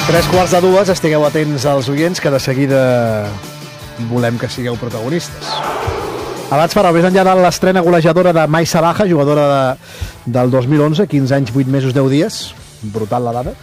3:45, estigueu atents als oients, que de seguida volem que sigueu protagonistes. Abans, però, més enllà de l'estrena golejadora de Mai Sabaja, jugadora del 2011, 15 anys, 8 mesos, 10 dies, brutal la dada,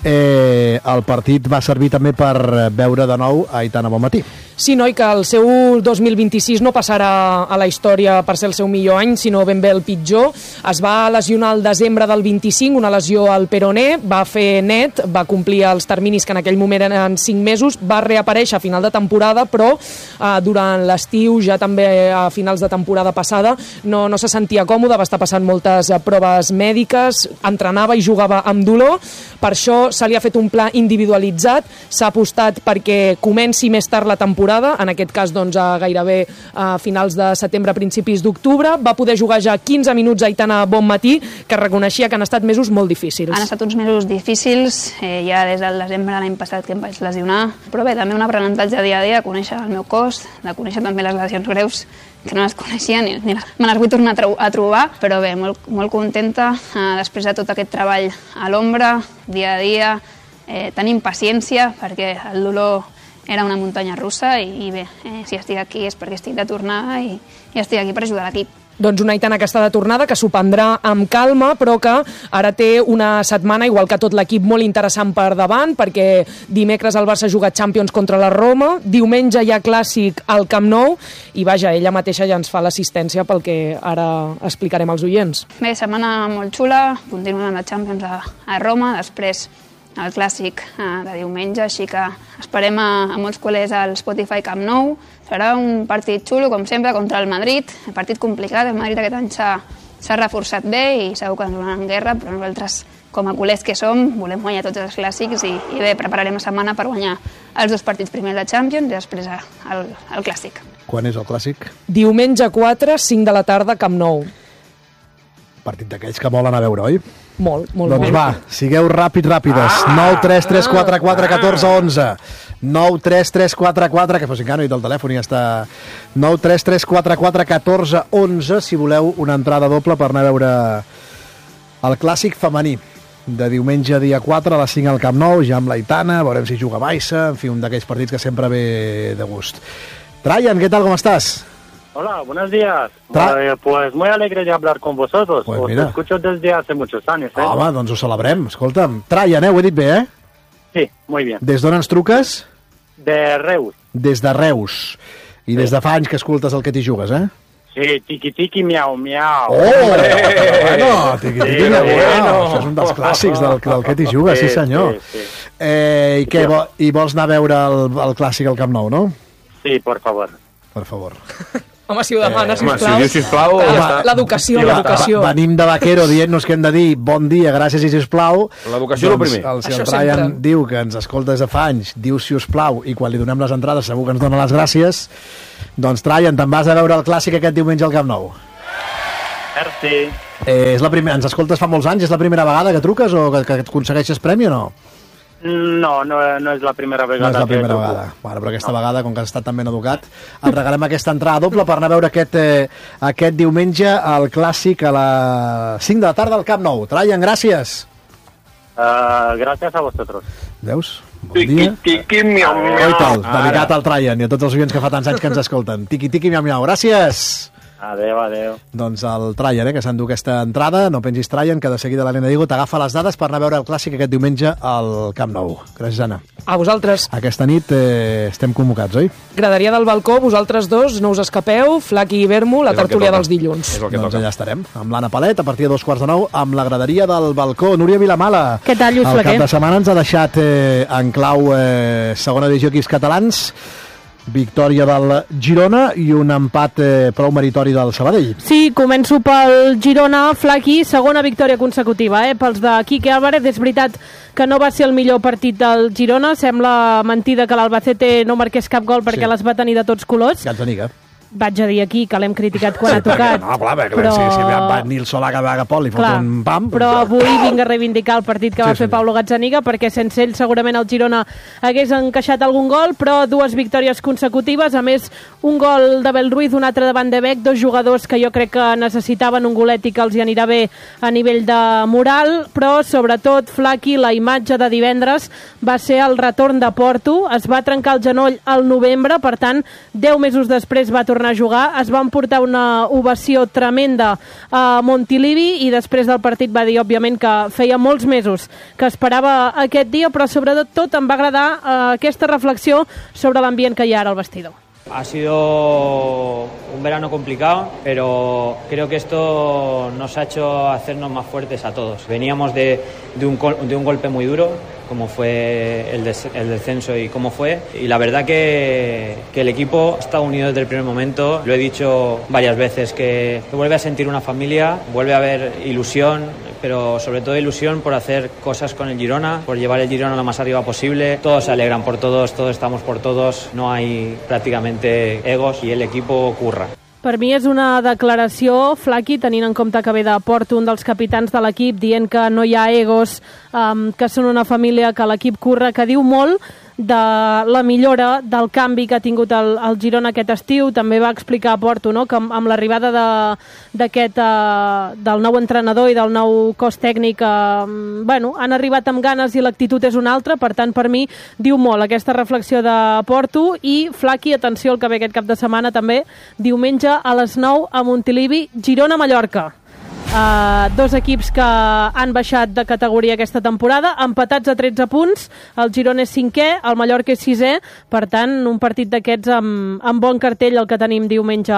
el partit va servir també per veure de nou a Aitana Bonmatí. Sí, noi, que el seu 2026 no passarà a la història per ser el seu millor any, sinó ben bé el pitjor. Es va lesionar el desembre del 25, una lesió al peroné, va fer net, va complir els terminis que en aquell moment eren 5 mesos, va reaparèixer a final de temporada, però durant l'estiu, ja també a finals de temporada passada, no se sentia còmode, va estar passant moltes proves mèdiques, entrenava i jugava amb dolor, per això se li ha fet un pla individualitzat, s'ha apostat perquè comenci més tard la temporada, en aquest cas doncs, gairebé a finals de setembre, principis d'octubre. Va poder jugar ja 15 minuts a Aitana Bonmatí, que reconeixia que han estat mesos molt difícils. Han estat uns mesos difícils, ja des del desembre l'any passat que em vaig lesionar, però bé, també un aprenentatge dia a dia, conèixer el meu cos, de conèixer també les lesions greus, que no les coneixia ni me les vull tornar a trobar, però bé, molt contenta després de tot aquest treball a l'ombra, dia a dia, tenim paciència perquè el dolor era una muntanya russa i bé, si estic aquí és perquè estic de tornada i estic aquí per ajudar l'equip. Doncs una Aitana que està de tornada, que s'ho prendrà amb calma, però que ara té una setmana, igual que tot l'equip, molt interessant per davant, perquè dimecres el Barça juga Champions contra la Roma, diumenge hi ha Clàssic al Camp Nou, i vaja, ella mateixa ja ens fa l'assistència pel que ara explicarem als oients. Bé, setmana molt xula, continuem amb la Champions a Roma, després el Clàssic de diumenge, així que esperem a molts col·legs al Spotify Camp Nou. Serà un partit xulo, com sempre, contra el Madrid, un partit complicat. El Madrid aquest any s'ha reforçat bé i segur que ens donaran guerra, però nosaltres, com a col·legs que som, volem guanyar tots els clàssics i bé, prepararem la setmana per guanyar els 2 partits primers de Champions i després el Clàssic. Quan és el Clàssic? Diumenge 4, 5 de la tarda, Camp Nou. Partit d'aquells que volen a veure, oi? Molt. Doncs va, sigueu ràpides. 9 3 3 4 4 14 11. 9 3 3 4 4, que fos encara no he dit el telèfon i ja està. 9 3 3 4 4 14 11, si voleu una entrada doble per anar a veure el Clàssic femení de diumenge dia 4 a les 5 al Camp Nou, ja amb l'Aitana, veurem si juga Baixa, en fi, un d'aquells partits que sempre ve de gust. Traian, ¿qué tal? ¿Cómo estás? Hola, buenos días. Pues muy alegre de hablar con vosotros. Pues Os mira. escucho desde hace muchos años. Home, doncs ho celebrem. Escolta'm, Traian, ho he dit bé, Sí, muy bien. Des d'on ens truques? De Reus. Des de Reus. I des de fa anys que escoltes el que t'hi jugues, Sí, tiki-tiki, miau, miau. Oh! Bueno, tiki-tiki, miau, miau. Això és un dels clàssics del que t'hi jugues, sí senyor. Sí. I què, i vols anar a veure el Clàssic al Camp Nou, no? Sí, por favor. Per favor. Home, si ho demana, Home, sisplau. si diu sisplau... L'educació. Venim de Vaquero dient-nos que hem de dir bon dia, gràcies i sisplau. L'educació doncs, el primer. Si el Això Traian sempre. diu que ens escolta des de fa anys, diu si us plau, i quan li donem les entrades segur que ens dona les gràcies, doncs Traian, te'n vas a veure el Clàssic aquest diumenge al Camp Nou. Merci. Ens escoltes fa molts anys, és la primera vegada que truques o que aconsegueixes premi o no? No és la primera No vegada. és la primera vegada. Bueno, però aquesta vegada, com que has estat tan ben educat, et regalem aquesta entrada doble per anar a veure aquest diumenge el Clàssic a les 5 de la tarda al Camp Nou. Traian, gràcies. Gracias a vosotros. Veus? Bon dia. Tiki-tiki, miau, miau. Oi, tal, dedicat al Traian i a tots els oients que fa tants anys que ens escolten. Tiqui-tiqui, miau, miau. Gràcies. Adeu. Doncs el Traian, que s'endú aquesta entrada, no pensis Traian, que de seguida l'Helena Diego t'agafa les dades per anar a veure el Clàssic aquest diumenge al Camp Nou. Gràcies, Anna. A vosaltres. Aquesta nit estem convocats, oi? Graderia del balcó, vosaltres dos, no us escapeu, Flaqui i Vermo, la És el que tertúlia toca. dels dilluns. És el que Doncs toca. allà estarem, amb l'Anna Palet, a partir de 2:15 amb la graderia del balcó. Núria Vilamala. Què tal, Lluís El Flaquer? cap de setmana ens ha deixat en clau segona divisió equips catalans, victòria del Girona i un empat prou meritori del Sabadell. Sí, començo pel Girona, Flaqui, segona victòria consecutiva, pels de Quique Álvarez. És veritat que no va ser el millor partit del Girona, sembla mentida que l'Albacete no marqués cap gol perquè Sí. les va tenir de tots colors. Gazzaniga. vaig a dir aquí que l'hem criticat quan ha tocat. No, clar, però... si va Nil Solà Gapol i fot un pam... Però avui vinc a reivindicar el partit que va fer Paulo Gazzaniga, perquè sense ell segurament el Girona hagués encaixat algun gol, però 2 victòries consecutives, a més un gol d'Abel Ruiz, un altre de Van de Beek, 2 jugadors que jo crec que necessitaven un golet i que els hi anirà bé a nivell de moral, però sobretot, Flaqui, la imatge de divendres va ser el retorn de Porto, es va trencar el genoll al novembre, per tant 10 mesos després va tornar a jugar, es va emportar una ovació tremenda a Montilivi i després del partit va dir, òbviament, que feia molts mesos que esperava aquest dia, però sobretot em va agradar aquesta reflexió sobre l'ambient que hi ha ara al vestidor. Ha sido un verano complicado, pero creo que esto nos ha hecho hacernos más fuertes a todos. Veníamos de un golpe muy duro, como fue el descenso y cómo fue. Y la verdad que el equipo está unido desde el primer momento. Lo he dicho varias veces, que vuelve a sentir una familia, vuelve a haber ilusión, pero sobre todo ilusión por hacer cosas con el Girona, por llevar el Girona lo más arriba posible. Todos se alegran por todos estamos por todos, no hay prácticamente egos y el equipo curra. Per mi és una declaració, Flaqui, tenint en compte que ve de Porto, un dels capitans de l'equip, dient que no hi ha egos, que són una família, que l'equip curra, que diu molt de la millora, del canvi que ha tingut el Girona aquest estiu. També va explicar a Porto, no?, que amb l'arribada del nou entrenador i del nou cos tècnic han arribat amb ganes i l'actitud és una altra. Per tant, per mi diu molt aquesta reflexió de Porto. I Flaqui, atenció al que ve aquest cap de setmana també, diumenge a les 9 a Montilivi, Girona-Mallorca. 2 equips que han baixat de categoria aquesta temporada, empatats a 13 punts, el Girona és 5è, el Mallorca és 6è, per tant, un partit d'aquests amb bon cartell el que tenim diumenge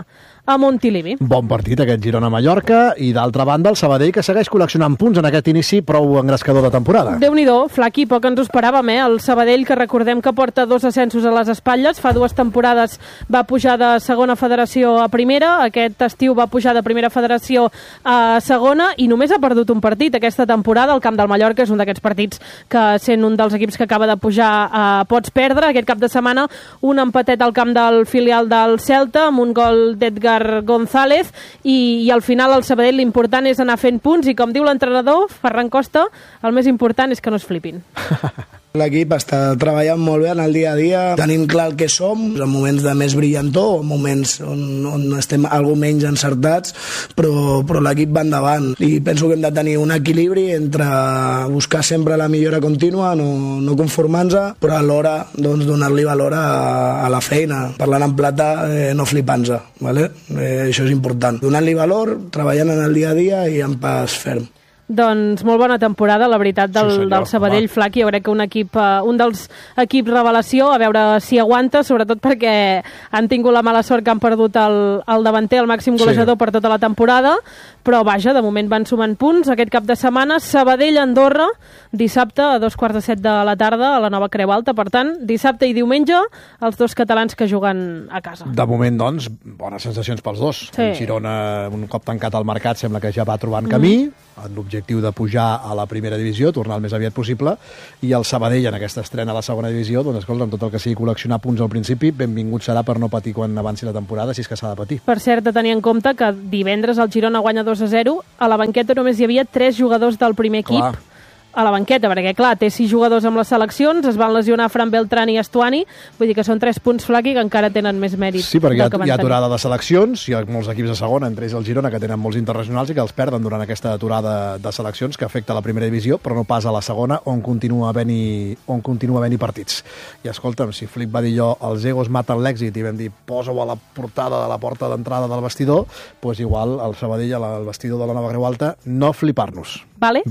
a Montilivi. Bon partit aquest Girona-Mallorca, i d'altra banda el Sabadell, que segueix col·leccionant punts en aquest inici prou engrescador de temporada. Déu-n'hi-do, Flaqui, poc ens ho esperàvem, el Sabadell, que recordem que porta 2 ascensos a les espatlles, fa 2 temporades va pujar de segona federació a primera, aquest estiu va pujar de primera federació a segona i només ha perdut un partit aquesta temporada. El camp del Mallorca és un d'aquests partits que, sent un dels equips que acaba de pujar, pots perdre. Aquest cap de setmana un empatet al camp del filial del Celta amb un gol d'Edgar González i al final al Sabadell l'important és anar fent punts i, com diu l'entrenador Ferran Costa, el més important és que no es flipin. L'equip està treballant molt bé en el dia a dia, tenint clar el que som, en moments de més brillantor, en moments on estem algo menys encertats, però l'equip va endavant. I penso que hem de tenir un equilibri entre buscar sempre la millora contínua, no conformar-nos, però alhora donar-li valor a la feina. Parlant en plata, no flipant-nos, ¿vale? Això és important. Donant-li valor, treballant en el dia a dia i en pas ferm. Doncs molt bona temporada, la veritat, del Sabadell. Flaqui, jo crec que un dels equips revelació, a veure si aguanta, sobretot perquè han tingut la mala sort que han perdut el davanter, el màxim golejador per tota la temporada, però vaja, de moment van sumant punts. Aquest cap de setmana, Sabadell-Andorra, dissabte a 2:45 de la tarda a la nova Creu Alta. Per tant, dissabte i diumenge, els 2 catalans que juguen a casa. De moment, doncs, bones sensacions pels dos. Sí. El Girona, un cop tancat el mercat, sembla que ja va trobant camí, amb l'objectiu de pujar a la primera divisió, tornar el més aviat possible, i el Sabadell en aquesta estrena a la segona divisió, doncs escolta, amb tot el que sigui col·leccionar punts al principi, benvingut serà per no patir quan avanci la temporada, si és que s'ha de patir. Per cert, de tenir en compte que divendres el Girona guanya 2-0, a la banqueta només hi havia 3 jugadors del primer equip. Clar. A la banqueta, perquè clar, té 6 jugadors amb les seleccions, es van lesionar Fran Beltrán i Estuani, vull dir que són 3 punts, Flaqui, que encara tenen més mèrit. Sí, perquè hi ha aturada de seleccions, hi ha molts equips de segona, entre ells el Girona, que tenen molts internacionals i que els perden durant aquesta aturada de seleccions que afecta la primera divisió, però no pas a la segona, on continua havent-hi partits. I escolta'm, si Flip va dir jo, els egos maten l'èxit, i vam dir, posa-ho a la portada de la porta d'entrada del vestidor, doncs igual el Sabadell al vestidor de la nova Creu Alta, no flipar-nos. Vale?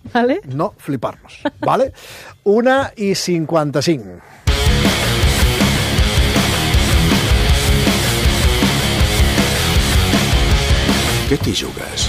No flipar-nos. Vale? 1:55. Què t'hi jugues?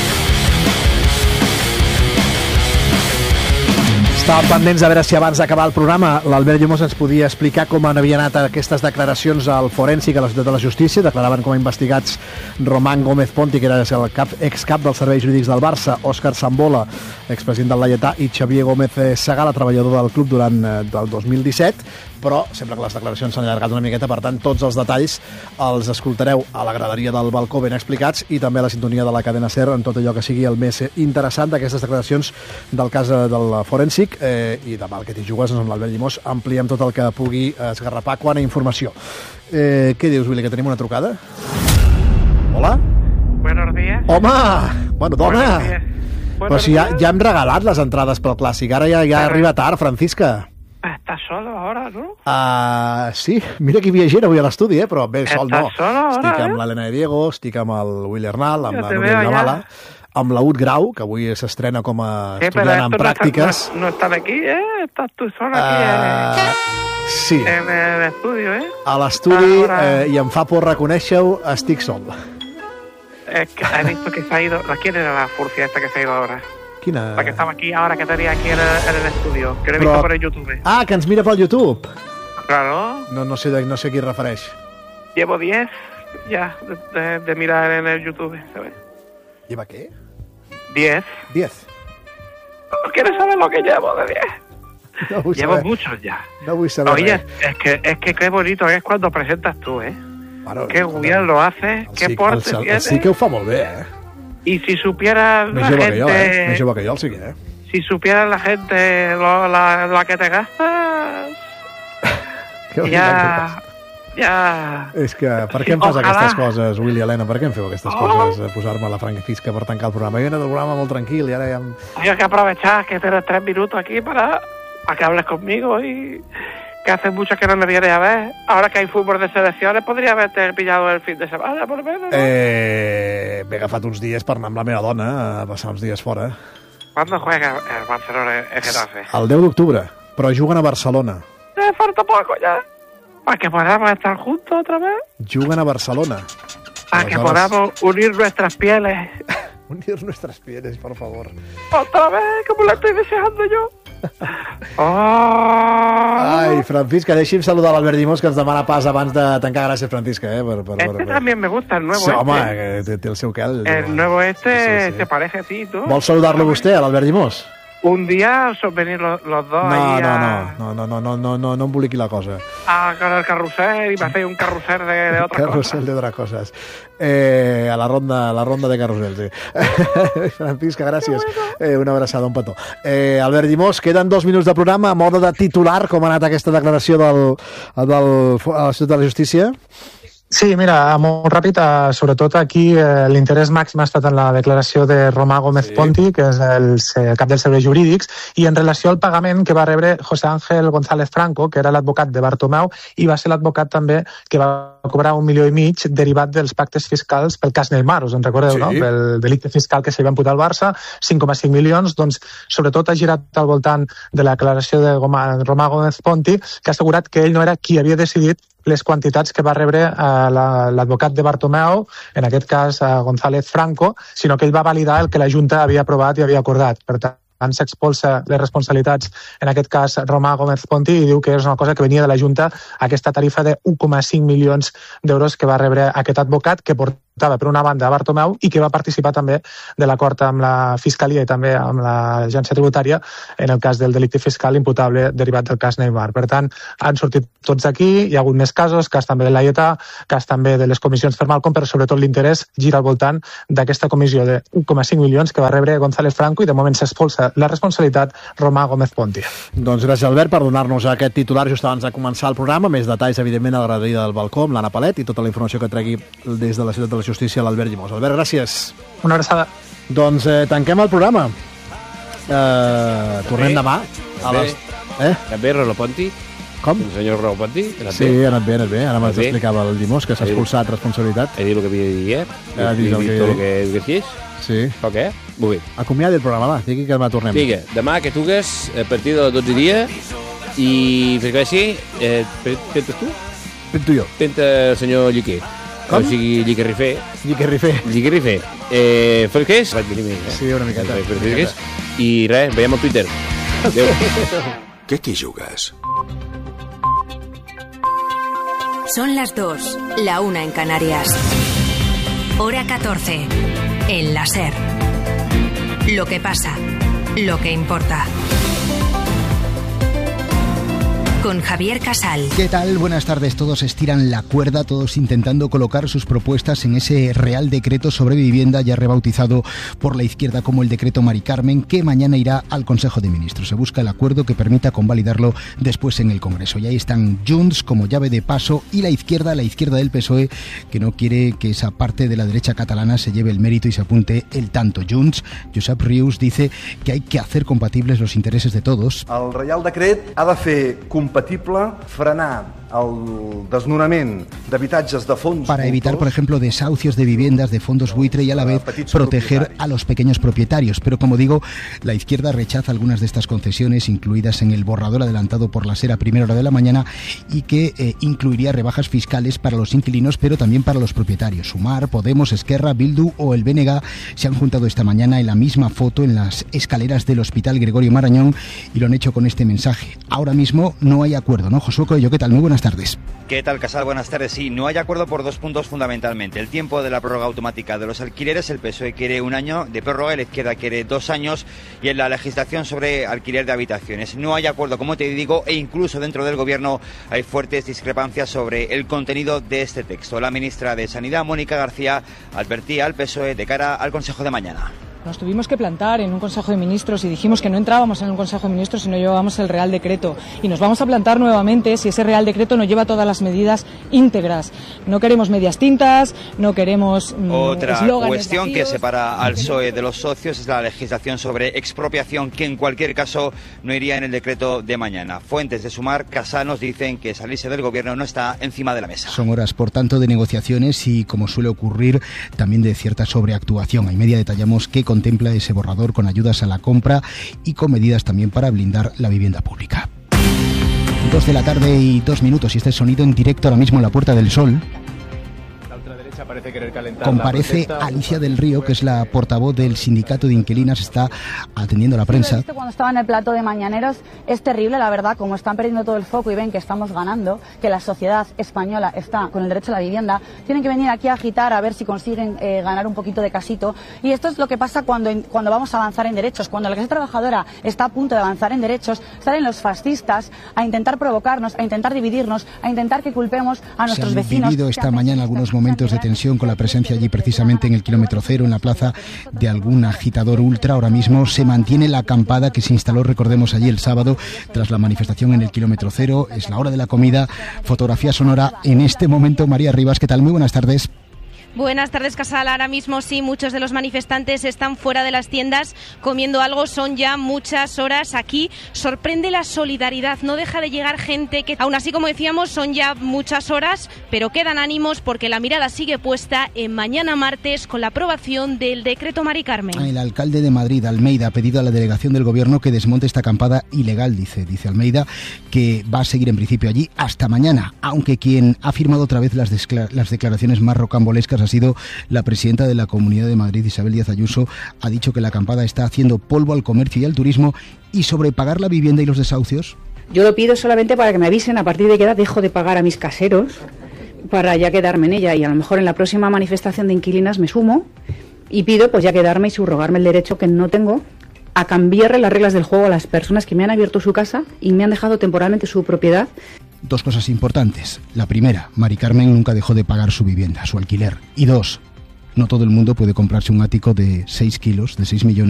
Estàvem pendents a veure si abans d'acabar el programa l'Albert Llemós ens podia explicar com havien anat aquestes declaracions al Forènsic a la Ciutat de la Justícia. Declaraven com a investigats Román Gómez Ponti, que era el excap dels serveis jurídics del Barça, Òscar Sambola, expresident del Laietà, i Xavier Gómez Segala, treballador del club durant el 2017. però sempre que les declaracions s'han allargat una miqueta, per tant, tots els detalls els escoltareu a la graderia del balcó ben explicats i també a la sintonia de la cadena SER en tot allò que sigui el més interessant d'aquestes declaracions del cas del Forènsic i demà el que t'hi jugues amb l'Albert Llimós ampliem tot el que pugui esgarrapar quant a informació. Què dius, Willy, que tenim una trucada? Hola? Buenos días. Home! Bueno, dona! Però si ja hem regalat les entrades pel Clàssic, ara ja arriba tard, Francisca. Estàs solo ahora, no? Sí, mira que hi havia gent avui a l'estudi, però bé, sol no. Estàs solo ahora, Estic amb l'Helena de Diego, estic amb el Willy Arnal, amb la Núria Navala, amb la Ut Grau, que avui s'estrena com a estudiant en pràctiques. No estàs aquí, Estàs tu sola aquí, Sí. En l'estudi, A l'estudi, i em fa por reconèixer-ho, estic sol. Es que he visto que se ha ido. ¿Quién era la furcia esta que se ha ido ahora? Quina? La que estaba aquí ahora, que tenía aquí en el estudio. Que lo he visto por el YouTube. Que ens mira pel YouTube. Claro. No sé a qui refereix. Llevo 10 ya de mirar en el YouTube, ¿sabes? ¿Lleva qué? 10. 10. ¿No quieres saber lo que llevo de 10? No vull Llevo saber. muchos ya. No vull saber. Oye, es que qué bonito es cuando presentas tú, Bueno, qué bien lo haces, qué porte tienes. Sí que ho fa molt bé, Y si supieras Més la jove gente... que jo, Més jove que jo, el sí que, Si supieras la gente la que te gastas... Ja... És que, per què em fas aquestes coses, Willy, Helena? Per què em feu aquestes coses? Posar-me la Francisca per tancar el programa. Jo he anat al programa molt tranquil i ara ja... Hay que aprovechar que tienes 3 minutos aquí para que hables conmigo y... que hace mucho que no me vienes a ver. Ahora que hay fútbol de selecciones, podría haberte pillado el fin de semana, por lo menos, ¿no? M'he agafat uns dies per anar amb la meva dona a passar uns dies fora. ¿Cuándo juega el Barcelona en Getafe? El 10 d'octubre, però juguen a Barcelona. Falta poco ya. Para que podamos estar juntos otra vez. Juguen a Barcelona. Para que podamos unir nuestras pieles. Unir nuestras pieles, por favor. Otra vez, como la estoy deseando yo. Ai, Francisca, deixi'm saludar l'Albert Llimós, que ens demana pas abans de tancar. Gràcies, Francisca. También me gusta, el nuevo sí, home, que té el seu quel. El nuevo se parece a ti, ¿tú? Vol saludar-lo vostè, a l'Albert Llimós? Un día venir los dos ahí no emboliqui la cosa. Con el carrusel y me hacéis un carrusel de otras cosas. Carrusel de otras cosas. A la ronda de carrusel, sí. Francisca, gràcies. Una abraçada, un petó. Albert Llimós, queden 2 minuts de programa a moda de titular. Com ha anat aquesta declaració a la Ciutat de la Justícia? Sí, mira, molt ràpid, sobretot aquí l'interès màxim ha estat en la declaració de Romà Gómez Ponti, que és el cap dels serveis jurídics, i en relació al pagament que va rebre José Ángel González Franco, que era l'advocat de Bartomeu, i va ser l'advocat també que va cobrar 1,5 milió derivat dels pactes fiscals pel cas Neymar, us en recordeu, no? Pel delicte fiscal que se li va imputar al Barça, 5,5 milions, doncs sobretot ha girat al voltant de la declaració de Romà Gómez Ponti, que ha assegurat que ell no era qui havia decidit les quantitats que va rebre l'advocat de Bartomeu, en aquest cas González Franco, sinó que ell va validar el que la Junta havia aprovat i havia acordat. Per tant, s'expulsa les responsabilitats, en aquest cas Romà Gómez Ponti, i diu que és una cosa que venia de la Junta, aquesta tarifa de 1,5 milions d'euros que va rebre aquest advocat, que portava per una banda a Bartomeu i que va participar també de l'acord amb la Fiscalia i també amb l'Agència Tributària en el cas del delicte fiscal imputable derivat del cas Neymar. Per tant, han sortit tots aquí, hi ha hagut més casos, cas també de l'AIETA, cas també de les comissions per Malcom, però sobretot l'interès gira al voltant d'aquesta comissió de 1,5 milions que va rebre González Franco i de moment s'expulsa la responsabilitat Romà Gómez Ponti. Doncs gràcies, Albert, per donar-nos aquest titular just abans de començar el programa. Més detalls, evidentment, a la graderia del balcó amb l'Anna Palet i tota la informació que tregui des de la Ciutat de la Justícia l'Albert Llimós. Albert, gràcies. Una abraçada. Doncs tanquem el programa. Tornem demà. Anat bé, Rolo Ponti? Com? El senyor Rolo Ponti? Sí, ha anat bé. Ara m'ho explicava el Llimós, que s'ha expulsat responsabilitat. He dit el que havia de dir, Ha dit el que decís? Sí. O què? Molt bé. Acomiadi el programa, va. Digui que demà tornem. Vinga, demà que tugues a partir de les 12 dia i perquè així, pentes tu? Pento jo. Penta el senyor Lliquer. Com? O sigui, Lliquerrifer. Lliquerrifer. Fresquers? Vaig venir més, Sí, una miqueta. Fresquers. I res, veiem al Twitter. Adéu. ¿Qué te jugas? Son las 2, la 1 en Canarias. Hora 14, en la SER. Lo que pasa, lo que importa. con Javier Casal. ¿Qué tal? Buenas tardes. Todos estiran la cuerda, todos intentando colocar sus propuestas en ese Real Decreto sobre vivienda, ya rebautizado por la izquierda como el Decreto Mari Carmen, que mañana irá al Consejo de Ministros. Se busca el acuerdo que permita convalidarlo después en el Congreso. Y ahí están Junts como llave de paso y la izquierda del PSOE, que no quiere que esa parte de la derecha catalana se lleve el mérito y se apunte el tanto. Junts, Josep Rius, dice que hay que hacer compatibles los intereses de todos. El Reial Decret ha de fer compatible frenar el desnonament d'habitatges de fons para evitar, por ejemplo, desahucios de viviendas de fondos buitre y a la vez proteger a los pequeños propietarios. Pero como digo, la izquierda rechaza algunas de estas concesiones incluidas en el borrador adelantado por la SER a primera hora de la mañana y que incluiría rebajas fiscales para los inquilinos, pero también para los propietarios. Sumar, Podemos, Esquerra, Bildu o el BNG se han juntado esta mañana en la misma foto en las escaleras del Hospital Gregorio Marañón y lo han hecho con este mensaje. Ahora mismo no hay acuerdo, ¿no? Josué Coello, ¿qué tal? Muy buenas tardes. ¿Qué tal, Casal? Buenas tardes. Sí, no hay acuerdo por 2 puntos fundamentalmente. El tiempo de la prórroga automática de los alquileres, el PSOE quiere 1 año de prórroga, la izquierda quiere 2 años, y en la legislación sobre alquiler de habitaciones. No hay acuerdo, como te digo, e incluso dentro del Gobierno hay fuertes discrepancias sobre el contenido de este texto. La ministra de Sanidad, Mónica García, advertía al PSOE de cara al Consejo de mañana. Nos tuvimos que plantar en un Consejo de Ministros y dijimos que no entrábamos en un Consejo de Ministros si no llevábamos el Real Decreto. Y nos vamos a plantar nuevamente si ese Real Decreto no lleva todas las medidas íntegras. No queremos medias tintas, no queremos Otra cuestión vacíos que separa al PSOE de los socios es la legislación sobre expropiación, que en cualquier caso no iría en el decreto de mañana. Fuentes de Sumar, Casal, nos dicen que salirse del Gobierno no está encima de la mesa. Son horas, por tanto, de negociaciones y, como suele ocurrir, también de cierta sobreactuación. A media detallamos qué contempla ese borrador con ayudas a la compra y con medidas también para blindar la vivienda pública. 2 de la tarde y 2 minutos y este sonido en directo ahora mismo en la Puerta del Sol. Parece querer calentar. Comparece Alicia del Río, que es la portavoz del sindicato de inquilinas, está atendiendo a la prensa. Cuando estaba en el plató de Mañaneros es terrible, la verdad, como están perdiendo todo el foco y ven que estamos ganando, que la sociedad española está con el derecho a la vivienda, tienen que venir aquí a agitar a ver si consiguen ganar un poquito de casito. Y esto es lo que pasa cuando vamos a avanzar en derechos. Cuando la clase trabajadora está a punto de avanzar en derechos, salen los fascistas a intentar provocarnos, a intentar dividirnos, a intentar que culpemos a nuestros vecinos. Se han vivido esta mañana algunos momentos de tensión con la presencia allí precisamente en el kilómetro cero, en la plaza, de algún agitador ultra. Ahora mismo se mantiene la acampada que se instaló, recordemos, allí el sábado tras la manifestación en el kilómetro cero. Es la hora de la comida. Fotografía sonora en este momento. María Rivas, ¿qué tal? Muy buenas tardes. Buenas tardes, Casal. Ahora mismo sí, muchos de los manifestantes están fuera de las tiendas comiendo algo. Son ya muchas horas aquí. Sorprende la solidaridad. No deja de llegar gente que, aún así, como decíamos, son ya muchas horas, pero quedan ánimos porque la mirada sigue puesta en mañana martes con la aprobación del decreto Mari Carmen. El alcalde de Madrid, Almeida, ha pedido a la delegación del Gobierno que desmonte esta acampada ilegal, dice Almeida, que va a seguir en principio allí hasta mañana, aunque quien ha firmado otra vez las declaraciones más rocambolescas ha sido la presidenta de la Comunidad de Madrid, Isabel Díaz Ayuso. Ha dicho que la acampada está haciendo polvo al comercio y al turismo. ¿Y sobre pagar la vivienda y los desahucios? Yo lo pido solamente para que me avisen a partir de qué edad dejo de pagar a mis caseros para ya quedarme en ella, y a lo mejor en la próxima manifestación de inquilinas me sumo y pido pues ya quedarme y subrogarme el derecho que no tengo a cambiarle las reglas del juego a las personas que me han abierto su casa y me han dejado temporalmente su propiedad. 2 cosas importantes. La primera, Mari Carmen nunca dejó de pagar su vivienda, su alquiler. Y 2, no todo el mundo puede comprarse un ático de 6 kilos, de 6 millones.